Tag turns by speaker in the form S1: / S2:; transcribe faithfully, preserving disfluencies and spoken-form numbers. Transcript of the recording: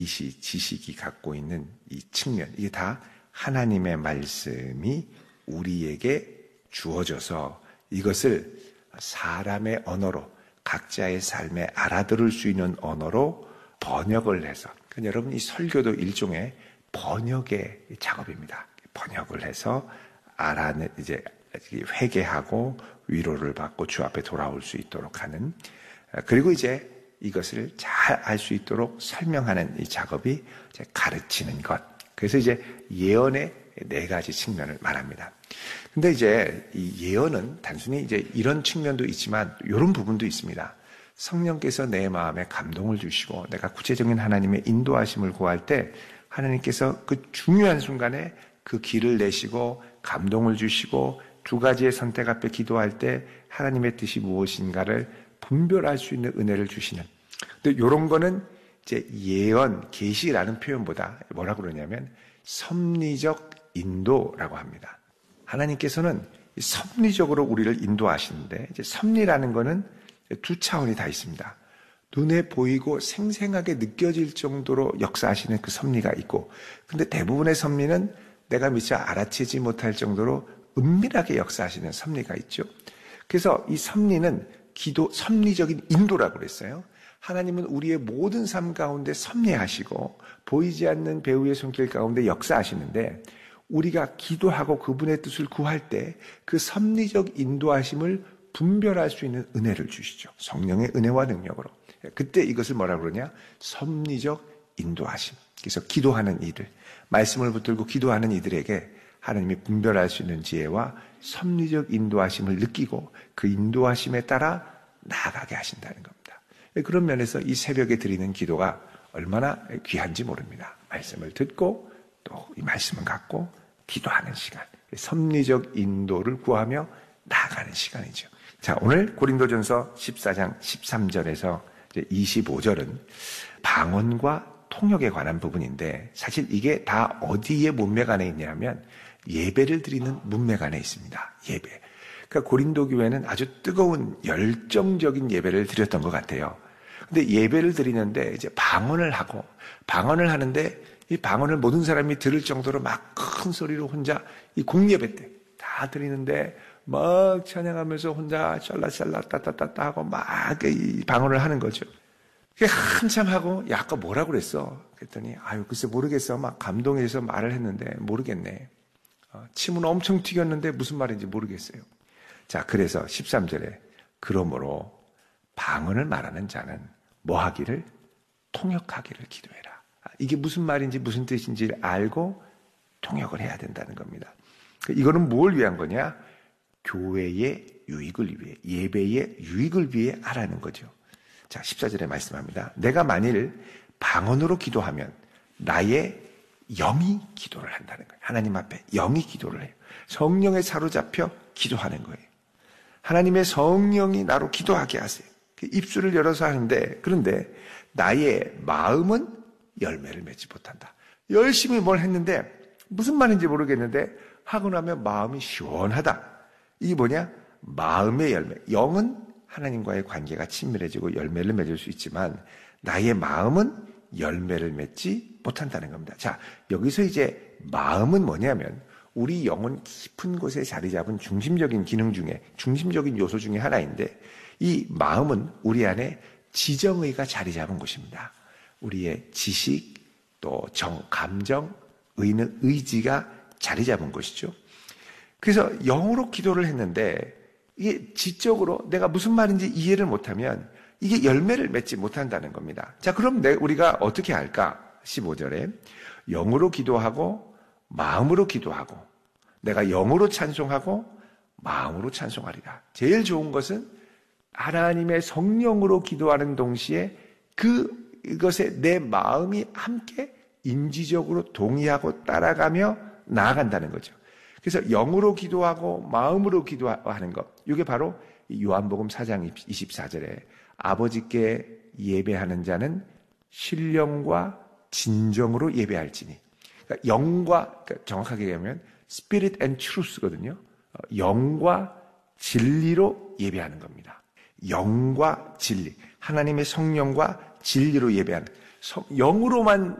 S1: 이시, 지식이 갖고 있는 이 측면, 이게 다 하나님의 말씀이 우리에게 주어져서 이것을 사람의 언어로, 각자의 삶에 알아들을 수 있는 언어로 번역을 해서, 그러니까 여러분 이 설교도 일종의 번역의 작업입니다. 번역을 해서 알아내, 이제 회개하고 위로를 받고 주 앞에 돌아올 수 있도록 하는, 그리고 이제 이것을 잘 알 수 있도록 설명하는 이 작업이 이제 가르치는 것. 그래서 이제 예언의 네 가지 측면을 말합니다. 근데 이제 이 예언은 단순히 이제 이런 측면도 있지만 이런 부분도 있습니다. 성령께서 내 마음에 감동을 주시고 내가 구체적인 하나님의 인도하심을 구할 때 하나님께서 그 중요한 순간에 그 길을 내시고 감동을 주시고 두 가지의 선택 앞에 기도할 때 하나님의 뜻이 무엇인가를 분별할 수 있는 은혜를 주시는. 근데 이런 거는 이제 예언, 계시라는 표현보다 뭐라고 그러냐면 섭리적 인도라고 합니다. 하나님께서는 섭리적으로 우리를 인도하시는데 이제 섭리라는 거는 두 차원이 다 있습니다. 눈에 보이고 생생하게 느껴질 정도로 역사하시는 그 섭리가 있고, 근데 대부분의 섭리는 내가 미처 알아채지 못할 정도로 은밀하게 역사하시는 섭리가 있죠. 그래서 이 섭리는 기도, 섭리적인 인도라고 그랬어요. 하나님은 우리의 모든 삶 가운데 섭리하시고 보이지 않는 배후의 손길 가운데 역사하시는데 우리가 기도하고 그분의 뜻을 구할 때 그 섭리적 인도하심을 분별할 수 있는 은혜를 주시죠. 성령의 은혜와 능력으로. 그때 이것을 뭐라고 그러냐? 섭리적 인도하심. 그래서 기도하는 이들, 말씀을 붙들고 기도하는 이들에게 하나님이 분별할 수 있는 지혜와 섭리적 인도하심을 느끼고 그 인도하심에 따라 나아가게 하신다는 겁니다. 그런 면에서 이 새벽에 드리는 기도가 얼마나 귀한지 모릅니다. 말씀을 듣고 또 이 말씀을 갖고 기도하는 시간, 섭리적 인도를 구하며 나아가는 시간이죠. 자, 오늘 고린도전서 십사 장 십삼 절에서 이십오 절은 방언과 통역에 관한 부분인데 사실 이게 다 어디에 문맥 안에 있냐면 예배를 드리는 문맥 안에 있습니다. 예배. 그러니까 고린도 교회는 아주 뜨거운 열정적인 예배를 드렸던 것 같아요. 근데 예배를 드리는데 이제 방언을 하고 방언을 하는데 이 방언을 모든 사람이 들을 정도로 막 큰 소리로 혼자 이 공예배 때 다 드리는데 막 찬양하면서 혼자 샬라샬라 따따따따 하고 막 이 방언을 하는 거죠. 그게 한참 하고 야, 아까 뭐라고 그랬어? 그랬더니 아유 글쎄 모르겠어. 막 감동해서 말을 했는데 모르겠네. 어, 침은 엄청 튀겼는데 무슨 말인지 모르겠어요. 자, 그래서 십삼 절에 그러므로 방언을 말하는 자는 뭐 하기를? 통역하기를 기도해라. 이게 무슨 말인지 무슨 뜻인지를 알고 통역을 해야 된다는 겁니다. 이거는 뭘 위한 거냐? 교회의 유익을 위해, 예배의 유익을 위해 하라는 거죠. 자, 십사 절에 말씀합니다. 내가 만일 방언으로 기도하면 나의 영이 기도를 한다는 거예요. 하나님 앞에 영이 기도를 해요. 성령에 사로잡혀 기도하는 거예요. 하나님의 성령이 나로 기도하게 하세요. 입술을 열어서 하는데, 그런데 나의 마음은 열매를 맺지 못한다. 열심히 뭘 했는데 무슨 말인지 모르겠는데 하고 나면 마음이 시원하다. 이게 뭐냐? 마음의 열매. 영은 하나님과의 관계가 친밀해지고 열매를 맺을 수 있지만 나의 마음은 열매를 맺지 못한다는 겁니다. 자, 여기서 이제 마음은 뭐냐면 우리 영은 깊은 곳에 자리 잡은 중심적인 기능 중에 중심적인 요소 중에 하나인데 이 마음은 우리 안에 지정의가 자리 잡은 곳입니다. 우리의 지식, 또 정, 감정, 의는 의지가 자리 잡은 것이죠. 그래서 영으로 기도를 했는데 이게 지적으로 내가 무슨 말인지 이해를 못하면 이게 열매를 맺지 못한다는 겁니다. 자, 그럼 내, 우리가 어떻게 할까? 십오 절에 영으로 기도하고 마음으로 기도하고 내가 영으로 찬송하고 마음으로 찬송하리라. 제일 좋은 것은 하나님의 성령으로 기도하는 동시에 그 이것에 내 마음이 함께 인지적으로 동의하고 따라가며 나아간다는 거죠. 그래서 영으로 기도하고 마음으로 기도하는 것, 이게 바로 요한복음 사 장 이십사 절에 아버지께 예배하는 자는 신령과 진정으로 예배할지니. 그러니까 영과, 그러니까 정확하게 얘기하면 Spirit and Truth거든요. 영과 진리로 예배하는 겁니다. 영과 진리, 하나님의 성령과 진리로 예배하는. 영으로만